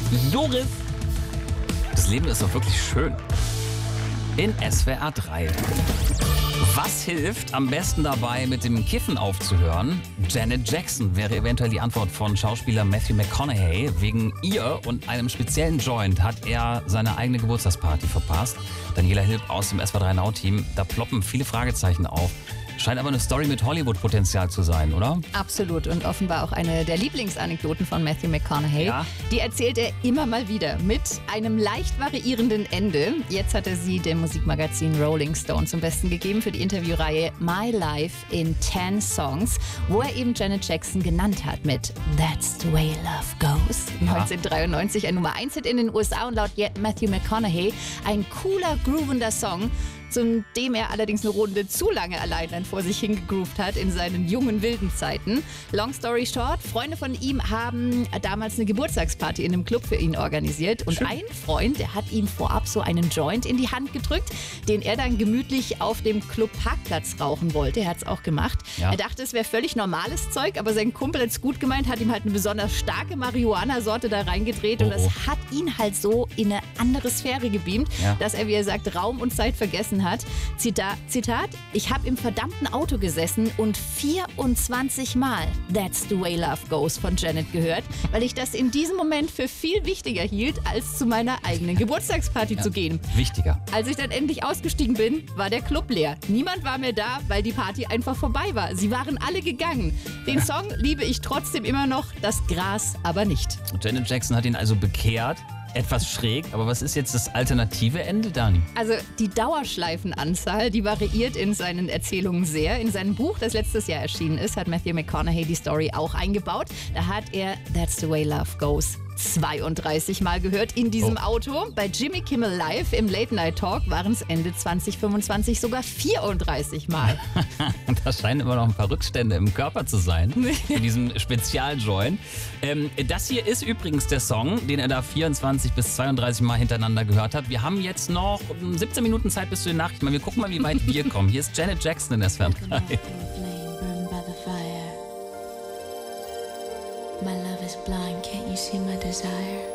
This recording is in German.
Joris, das Leben ist doch wirklich schön. In SWR 3. Was hilft am besten dabei, mit dem Kiffen aufzuhören? Janet Jackson wäre eventuell die Antwort von Schauspieler Matthew McConaughey. Wegen ihr und einem speziellen Joint hat er seine eigene Geburtstagsparty verpasst. Daniela Hilb aus dem SWR 3 Now-Team. Da ploppen viele Fragezeichen auf. Scheint aber eine Story mit Hollywood-Potenzial zu sein, oder? Absolut und offenbar auch eine der Lieblingsanekdoten von Matthew McConaughey. Ja. Die erzählt er immer mal wieder mit einem leicht variierenden Ende. Jetzt hat er sie dem Musikmagazin Rolling Stone zum Besten gegeben für die Interviewreihe My Life in 10 Songs, wo er eben Janet Jackson genannt hat mit That's the way love goes. Ja. 1993 ein Nummer 1 Hit in den USA und laut Matthew McConaughey ein cooler, groovender Song, zu dem er allerdings eine Runde zu lange allein dann vor sich hingegroovt hat in seinen jungen, wilden Zeiten. Long story short, Freunde von ihm haben damals eine Geburtstagsparty in einem Club für ihn organisiert und ein Freund, der hat ihm vorab so einen Joint in die Hand gedrückt, den er dann gemütlich auf dem Club-Parkplatz rauchen wollte. Er hat es auch gemacht. Ja. Er dachte, es wäre völlig normales Zeug, aber sein Kumpel hat es gut gemeint, hat ihm halt eine besonders starke Marihuana-Sorte da reingedreht und das hat ihn halt so in eine andere Sphäre gebeamt, dass er, wie er sagt, Raum und Zeit vergessen hat. Zitat, ich habe im verdammten Auto gesessen und 24 Mal That's the way love goes von Janet gehört, weil ich das in diesem Moment für viel wichtiger hielt, als zu meiner eigenen Geburtstagsparty zu gehen. Wichtiger. Als ich dann endlich ausgestiegen bin, war der Club leer. Niemand war mehr da, weil die Party einfach vorbei war. Sie waren alle gegangen. Den Song liebe ich trotzdem immer noch, das Gras aber nicht. Janet Jackson hat ihn also bekehrt. Etwas schräg, aber was ist jetzt das alternative Ende, Dani? Also die Dauerschleifenanzahl, die variiert in seinen Erzählungen sehr. In seinem Buch, das letztes Jahr erschienen ist, hat Matthew McConaughey die Story auch eingebaut. Da hat er That's the way love goes 32 Mal gehört in diesem Auto. Bei Jimmy Kimmel Live im Late Night Talk waren es Ende 2025 sogar 34 Mal. Da scheinen immer noch ein paar Rückstände im Körper zu sein, in diesem Spezialjoint. Das hier ist übrigens der Song, den er da 24 bis 32 Mal hintereinander gehört hat. Wir haben jetzt noch 17 Minuten Zeit bis zu den Nachrichten. Wir gucken mal, wie weit wir kommen. Hier ist Janet Jackson in SWR 3. My love is blind, can't you see my desire?